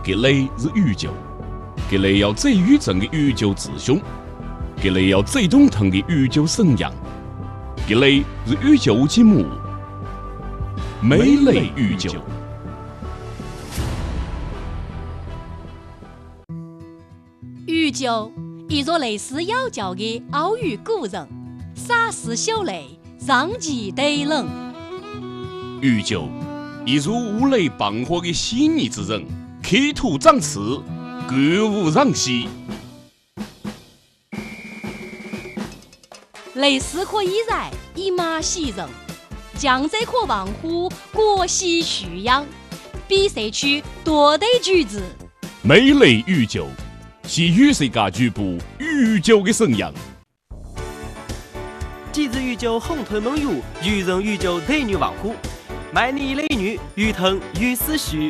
格雷是宇宙，格雷要最宇宙的宇宙之兄，格雷要最懂腾的宇宙神样，格雷是宇宙之母，美丽宇宙。 宇宙一座类似妖教的奥语古人，洒丝秀雷，上奇对人。 宇宙一如五雷傍火的细腻之人，刻图长刺，歌舞让兮。 雷丝可以然，以马喜人；江水可望乎，国喜虚扬。比赛区多对句子， 美丽宇宙是与世界局部宇宙的神样。 几日宇宙红头梦游，愚人宇宙美女望乎。卖你美女，鱼腾鱼思绪。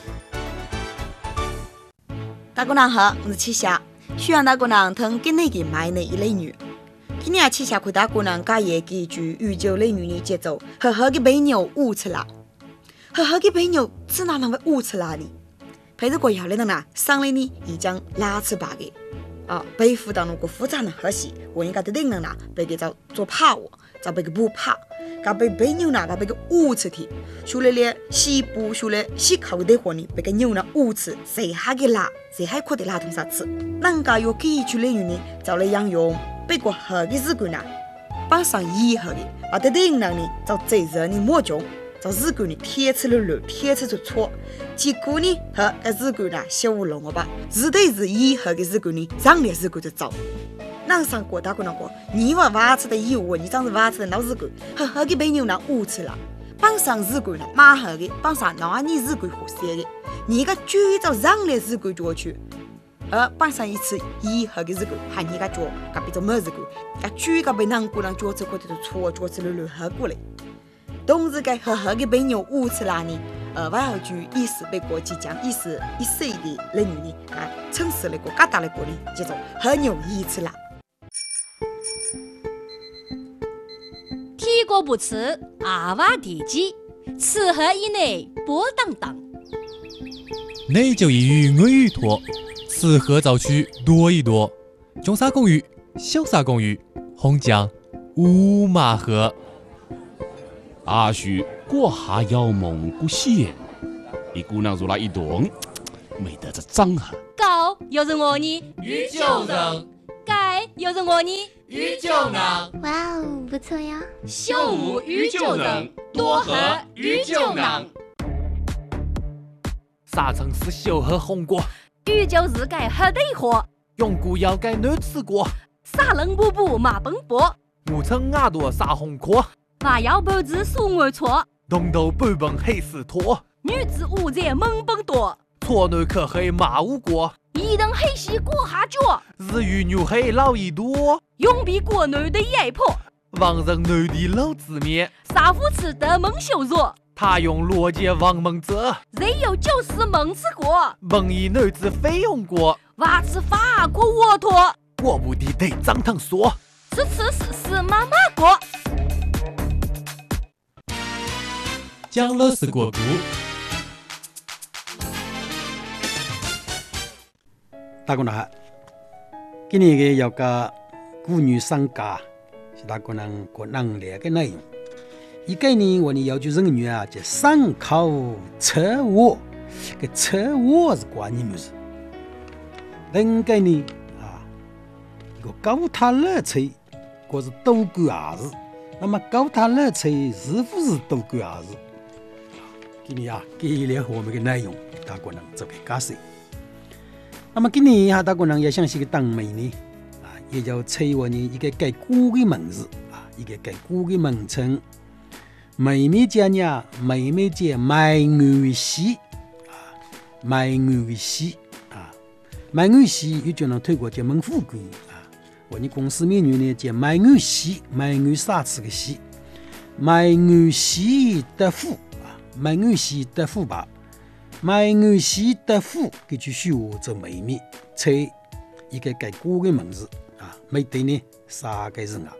大姑娘好，我是七霞，希望大姑娘听今日的卖你美女。今年七霞和大姑娘加一几句宇宙美女的节奏，好好的背牛舞出来。好好的背牛是哪能会舞出来的？陪着国家的人呢，上来呢已经拉扯把的背负到那个复杂的核心，我应该的人呢，被给做怕我，就被给不怕。噶被背牛呢，噶被个舞出去，除了咧西部，除了西口的话呢，被个牛呢舞出，谁还给拉，谁还可得拉同啥子？人家有几句类语呢，就来养用，被个好的日子呢，帮上以后的，把的人呢，就最热的莫中，就日子呢贴出了路，贴出了错，结果呢和个日子呢小乌龙吧，日对日以后的日子呢，上的日子就走。南上过大姑娘过，你话挖出的以后，你长是挖出的老日子，好好的被牛呢捂出了，帮上日子呢，马后的帮上哪你日子和谐的，你个追着上的日子过去，帮上一次以后的日子，还你个脚，个别做么日子，个追个被南姑娘脚子过的错，脚子了乱合过来，同时个好好的被牛捂出来呢。外后句意思被国际讲意思一岁的人呢，城市那个疙瘩那个呢，叫做很有意思啦。 体国不吃，阿娃地基，此河以内波荡荡。 内就一语我语多，此河造区多一多。中沙公寓，小沙公寓，红江五马河。 阿叔过下要梦过险，一姑娘入来一动，没得这长啊。 高又是我呢， 宇宙人， 盖又是我呢， 宇宙人。 哇哦，不错呀！ 秀武宇宙人，多和宇宙人。 沙城市秀和红果， 宇宙日改黑对火， 永固要改南吃果， 沙冷布布马奔波， 五层牙多沙红壳。 娃要不知数我错， 东头半本黑丝拖， 女子无在猛奔多， 错男可黑马无过， 一等黑西过下脚， 日语女黑老一多， 永比国内的压迫， 王人男的老字面， 杀夫吃的蒙羞辱， 他用逻辑王蒙者， 人有就是蒙吃过， 蒙以男子费用过， 娃吃法过沃托， 我不的得张腾说， 是妈妈过。 讲了是国故。 大姑娘好，今年嘅有个妇女商家是大姑娘个能力嘅内容。一个呢，我哋要求人员叫上口车卧，个车卧是关键物事。另个呢一个高塔热车，嗰是多管儿子。那么高塔热车是不是多管儿子？今年给了我们的内容，大姑娘做个解释。那么今年大姑娘也想是个当美呢，也就催我呢一个改古的名字一个改古的名称。妹妹姐呢，妹妹姐卖鱼戏卖鱼戏卖鱼戏有叫人推过叫门富贵我们公司美女呢叫卖鱼戏，卖鱼啥子个戏，卖鱼戏的富卖鱼戏的富吧。卖鱼戏的富，这句虚话做妹妹，猜一个改古的名字没得呢，三个人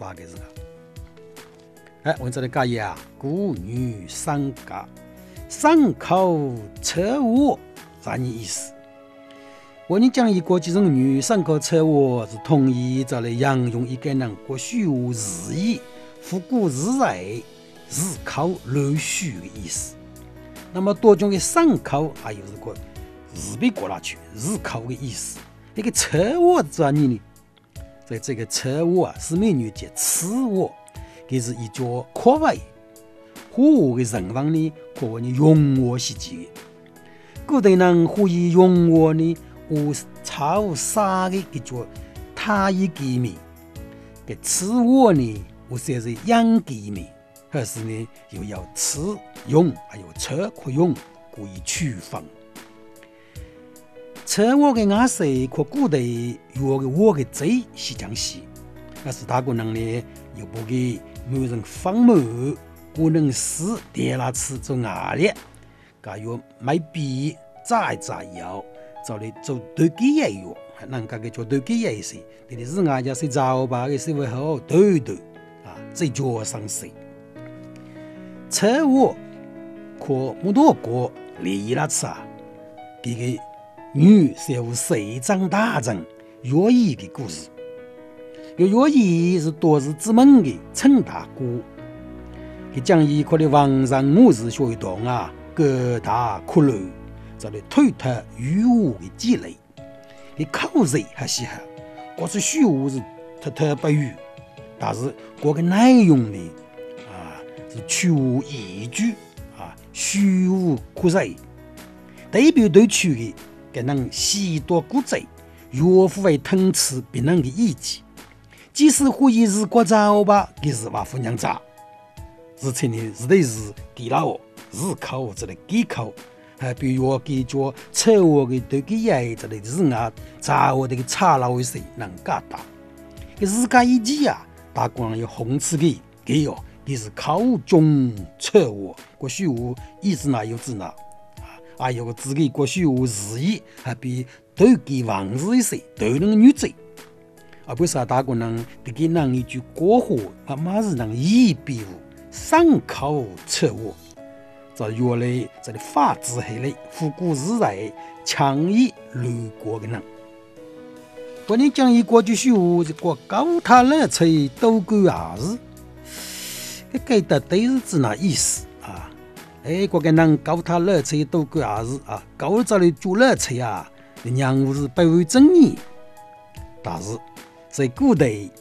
我这里讲一妇女商家，上口车卧啥人意思？我们讲一国际人员上考测话是统一再来应用一个人过虚无字义、复古自在、自考乱虚的意思。那么多种的上考还有是个字被过来去自考的意思。一个测话是啥呢？在这个测话是美女节词话，这是一叫课外话的人方呢，可谓用话是几个。古代人可以用话呢，有超啥的一叫他一机密，个词话呢，有些是养机密，还是呢又要词用，还有测可用，故意区分。测话的颜色和古代用的话的字是相似，但是大个人呢又不给每人方某可能是第二次做压力，噶要买笔再要，就来做对机也有，人家个叫对机也是，你的是外家是早吧个社会好对啊，这叫上色。测话可木多个离了次啊，这个女是有谁长大成乐毅的故事。乐毅是多日之门的陈大哥，他讲一块的皇上母子学堂啊，各大苦累，这里推脱语无的积累。他口舌还稀罕，我是虚无是特不语，但是这个内容呢是曲无依据啊，虚无可谁，代表对曲的。给人许多古仔，乐府为腾刺别人的意见，即使会议是国早吧，给是瓦夫娘早，而且呢是得是给了我，是靠这类技巧，还比如给叫测我的对给爷这类是啊，早我这个差了为谁能干大，给自家一记啊，大光有红刺给给哟，给是考中测我，过去我一直哪有指哪。还有个自己过去有事业，还比对给王子一些，对那个女子，而不是大个人得给人一句过火，妈妈是能一比五上考测我，在原来这里法治下来，复古时代强义乱国的人。我们讲一国际学这个高塔乐吹都管儿子，这到底是指哪意思？这个人高他热车都管儿子啊，高这里做热车啊，娘是不会争议。但是在古代